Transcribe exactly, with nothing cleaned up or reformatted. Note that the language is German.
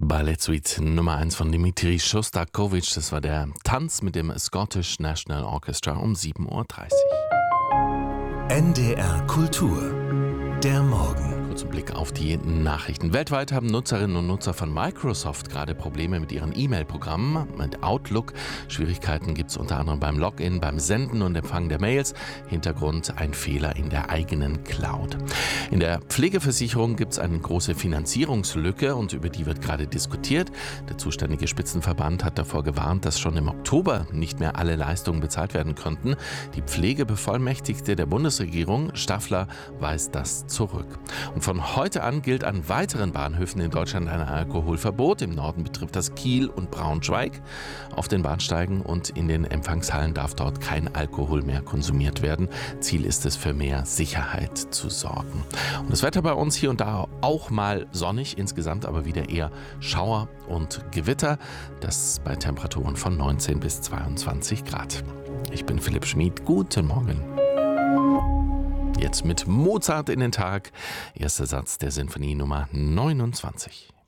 Ballettsuite Nummer eins von Dmitri Schostakowitsch. Das war der Tanz mit dem Scottish National Orchestra um sieben Uhr dreißig. N D R Kultur. Der Morgen. Kurzer Blick auf die Nachrichten. Weltweit haben Nutzerinnen und Nutzer von Microsoft gerade Probleme mit ihren E-Mail-Programmen, mit Outlook. Schwierigkeiten gibt es unter anderem beim Login, beim Senden und Empfangen der Mails. Hintergrund ein Fehler in der eigenen Cloud. In der Pflegeversicherung gibt es eine große Finanzierungslücke und über die wird gerade diskutiert. Der zuständige Spitzenverband hat davor gewarnt, dass schon im Oktober nicht mehr alle Leistungen bezahlt werden könnten. Die Pflegebevollmächtigte der Bundesregierung, Staffler, weist das zurück. Und von heute an gilt an weiteren Bahnhöfen in Deutschland ein Alkoholverbot. Im Norden betrifft das Kiel und Braunschweig. Auf den Bahnsteigen und in den Empfangshallen darf dort kein Alkohol mehr konsumiert werden. Ziel ist es, für mehr Sicherheit zu sorgen. Und das Wetter bei uns hier und da auch mal sonnig, insgesamt aber wieder eher Schauer und Gewitter. Das bei Temperaturen von neunzehn bis zweiundzwanzig Grad. Ich bin Philipp Schmid. Guten Morgen. Jetzt mit Mozart in den Tag. Erster Satz der Sinfonie Nummer neunundzwanzig.